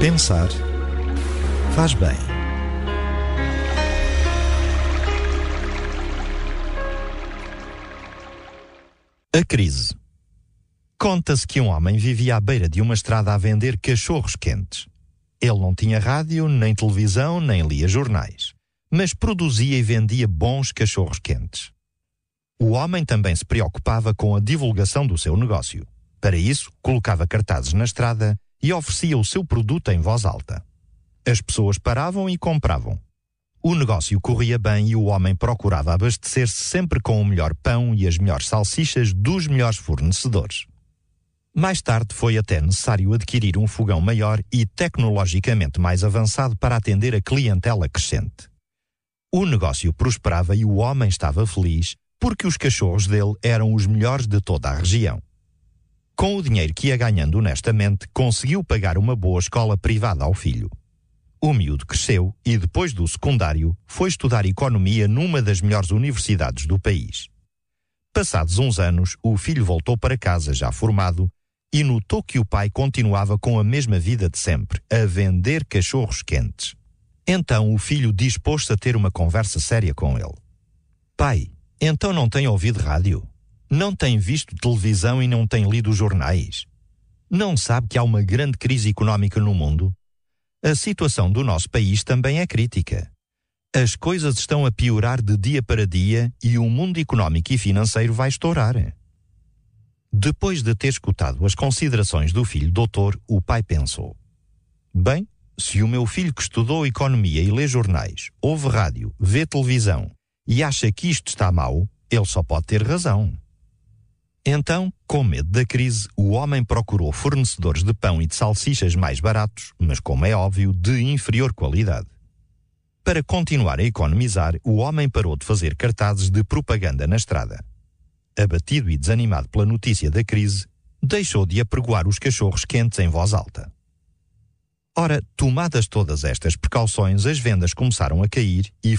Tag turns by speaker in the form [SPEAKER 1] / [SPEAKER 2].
[SPEAKER 1] Pensar faz bem. A crise. Conta-se que um homem vivia à beira de uma estrada a vender cachorros quentes. Ele não tinha rádio, nem televisão, nem lia jornais, mas produzia e vendia bons cachorros quentes. O homem também se preocupava com a divulgação do seu negócio. Para isso, colocava cartazes na estrada e oferecia o seu produto em voz alta. As pessoas paravam e compravam. O negócio corria bem e o homem procurava abastecer-se sempre com o melhor pão e as melhores salsichas dos melhores fornecedores. Mais tarde foi até necessário adquirir um fogão maior e tecnologicamente mais avançado para atender a clientela crescente. O negócio prosperava e o homem estava feliz porque os cachorros dele eram os melhores de toda a região. Com o dinheiro que ia ganhando honestamente, conseguiu pagar uma boa escola privada ao filho. O miúdo cresceu e, depois do secundário, foi estudar economia numa das melhores universidades do país. Passados uns anos, o filho voltou para casa já formado e notou que o pai continuava com a mesma vida de sempre, a vender cachorros quentes. Então o filho dispôs-se a ter uma conversa séria com ele. Pai, então não tem ouvido rádio? Não tem visto televisão e não tem lido jornais? Não sabe que há uma grande crise económica no mundo? A situação do nosso país também é crítica. As coisas estão a piorar de dia para dia e o mundo económico e financeiro vai estourar. Depois de ter escutado as considerações do filho doutor, o pai pensou: bem, se o meu filho que estudou economia e lê jornais, ouve rádio, vê televisão e acha que isto está mau, ele só pode ter razão. Então, com medo da crise, o homem procurou fornecedores de pão e de salsichas mais baratos, mas, como é óbvio, de inferior qualidade. Para continuar a economizar, o homem parou de fazer cartazes de propaganda na estrada. Abatido e desanimado pela notícia da crise, deixou de apregoar os cachorros quentes em voz alta. Ora, tomadas todas estas precauções, as vendas começaram a cair e